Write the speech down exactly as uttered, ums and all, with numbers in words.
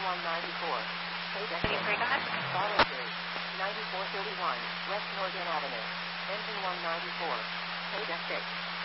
one ninety-four. Take exit. thirty-three, go ahead. Follow through. ninety-four thirty-one, West Morgan Avenue. Engine one ninety-four. Take exit.